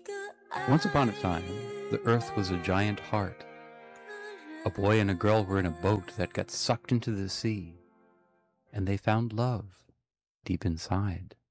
Once upon a time, the earth was a giant heart. A boy and a girl were in a boat that got sucked into the sea, and they found love deep inside.